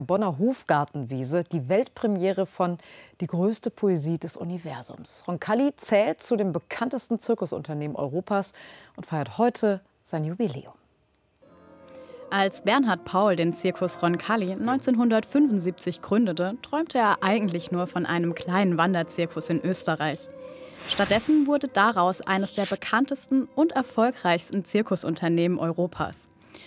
Bonner Hofgartenwiese die Weltpremiere von Die größte Poesie des Universums. Roncalli zählt zu den bekanntesten Zirkusunternehmen Europas und feiert heute sein Jubiläum. Als Bernhard Paul den Zirkus Roncalli 1975 gründete, träumte er eigentlich nur von einem kleinen Wanderzirkus in Österreich. Stattdessen wurde daraus eines der bekanntesten und erfolgreichsten Zirkusunternehmen Europas.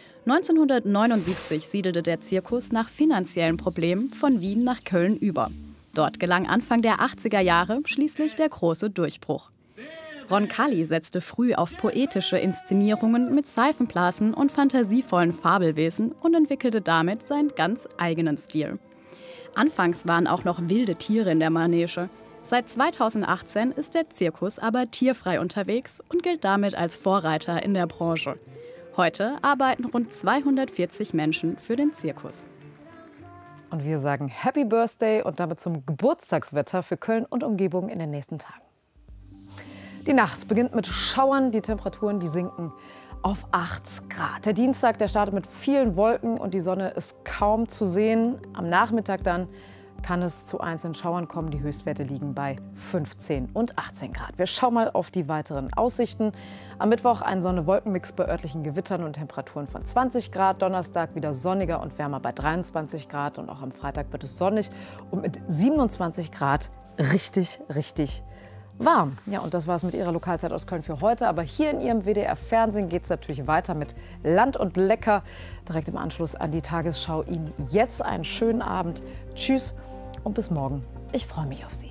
1979 siedelte der Zirkus nach finanziellen Problemen von Wien nach Köln über. Dort gelang Anfang der 80er Jahre schließlich der große Durchbruch. Roncalli setzte früh auf poetische Inszenierungen mit Seifenblasen und fantasievollen Fabelwesen und entwickelte damit seinen ganz eigenen Stil. Anfangs waren auch noch wilde Tiere in der Manege. Seit 2018 ist der Zirkus aber tierfrei unterwegs und gilt damit als Vorreiter in der Branche. Heute arbeiten rund 240 Menschen für den Zirkus. Und wir sagen Happy Birthday und damit zum Geburtstagswetter für Köln und Umgebung in den nächsten Tagen. Die Nacht beginnt mit Schauern, die Temperaturen die sinken auf 8 Grad. Der Dienstag, der startet mit vielen Wolken und die Sonne ist kaum zu sehen. Am Nachmittag dann kann es zu einzelnen Schauern kommen. Die Höchstwerte liegen bei 15 und 18 Grad. Wir schauen mal auf die weiteren Aussichten. Am Mittwoch ein Sonne-Wolken-Mix bei örtlichen Gewittern und Temperaturen von 20 Grad. Donnerstag wieder sonniger und wärmer bei 23 Grad. Und auch am Freitag wird es sonnig und mit 27 Grad richtig warm. Ja, und das war es mit Ihrer Lokalzeit aus Köln für heute. Aber hier in Ihrem WDR-Fernsehen geht es natürlich weiter mit Land und Lecker. Direkt im Anschluss an die Tagesschau. Ihnen jetzt einen schönen Abend. Tschüss und bis morgen. Ich freue mich auf Sie.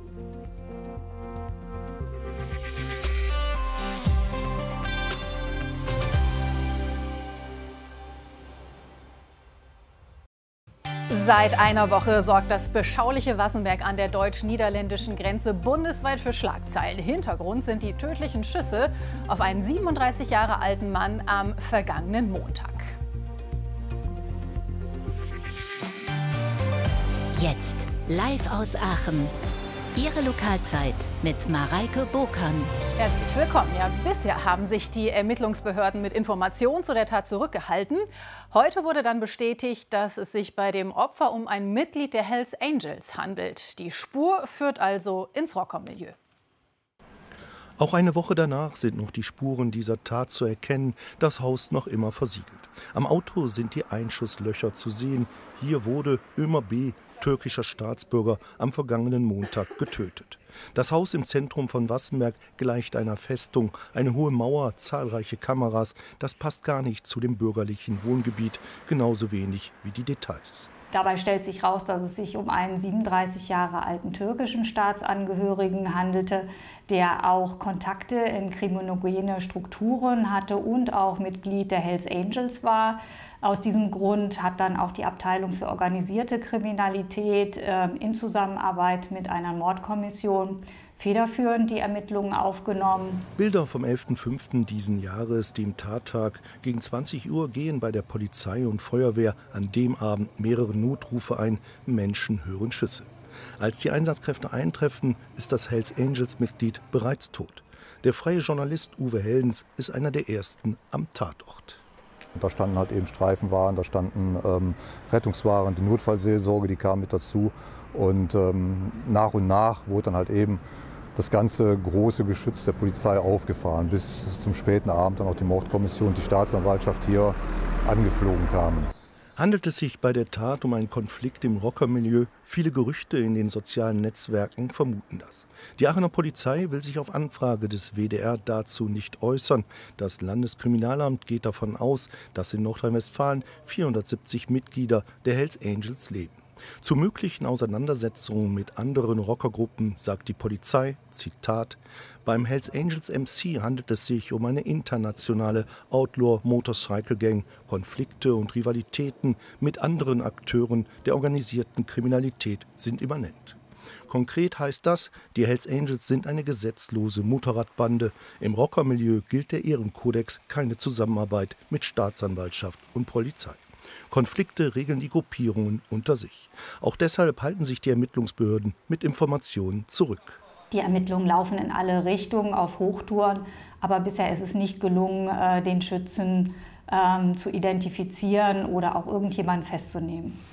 Seit einer Woche sorgt das beschauliche Wassenberg an der deutsch-niederländischen Grenze bundesweit für Schlagzeilen. Hintergrund sind die tödlichen Schüsse auf einen 37 Jahre alten Mann am vergangenen Montag. Jetzt live aus Aachen. Ihre Lokalzeit mit Mareike Bokan. Herzlich willkommen. Ja, bisher haben sich die Ermittlungsbehörden mit Informationen zu der Tat zurückgehalten. Heute wurde dann bestätigt, dass es sich bei dem Opfer um ein Mitglied der Hells Angels handelt. Die Spur führt also ins Rockermilieu. Auch eine Woche danach sind noch die Spuren dieser Tat zu erkennen, das Haus noch immer versiegelt. Am Auto sind die Einschusslöcher zu sehen. Hier wurde Ömer B., türkischer Staatsbürger, am vergangenen Montag getötet. Das Haus im Zentrum von Wassenberg gleicht einer Festung, eine hohe Mauer, zahlreiche Kameras. Das passt gar nicht zu dem bürgerlichen Wohngebiet, genauso wenig wie die Details. Dabei stellt sich heraus, dass es sich um einen 37 Jahre alten türkischen Staatsangehörigen handelte, der auch Kontakte in kriminogene Strukturen hatte und auch Mitglied der Hells Angels war. Aus diesem Grund hat dann auch die Abteilung für organisierte Kriminalität in Zusammenarbeit mit einer Mordkommission federführend die Ermittlungen aufgenommen. Bilder vom 11.05. diesen Jahres, dem Tattag. Gegen 20 Uhr gehen bei der Polizei und Feuerwehr an dem Abend mehrere Notrufe ein. Menschen hören Schüsse. Als die Einsatzkräfte eintreffen, ist das Hells Angels-Mitglied bereits tot. Der freie Journalist Uwe Heldens ist einer der ersten am Tatort. Da standen halt eben Streifenwagen, da standen Rettungswagen, die Notfallseelsorge, die kam mit dazu. Und nach und nach wurde dann halt eben das ganze große Geschütz der Polizei aufgefahren, bis zum späten Abend dann auch die Mordkommission und die Staatsanwaltschaft hier angeflogen kamen. Handelt es sich bei der Tat um einen Konflikt im Rockermilieu? Viele Gerüchte in den sozialen Netzwerken vermuten das. Die Aachener Polizei will sich auf Anfrage des WDR dazu nicht äußern. Das Landeskriminalamt geht davon aus, dass in Nordrhein-Westfalen 470 Mitglieder der Hells Angels leben. Zu möglichen Auseinandersetzungen mit anderen Rockergruppen sagt die Polizei, Zitat, beim Hells Angels MC handelt es sich um eine internationale Outlaw-Motorcycle-Gang. Konflikte und Rivalitäten mit anderen Akteuren der organisierten Kriminalität sind immanent. Konkret heißt das, die Hells Angels sind eine gesetzlose Motorradbande. Im Rockermilieu gilt der Ehrenkodex, keine Zusammenarbeit mit Staatsanwaltschaft und Polizei. Konflikte regeln die Gruppierungen unter sich. Auch deshalb halten sich die Ermittlungsbehörden mit Informationen zurück. Die Ermittlungen laufen in alle Richtungen auf Hochtouren, aber bisher ist es nicht gelungen, den Schützen zu identifizieren oder auch irgendjemanden festzunehmen.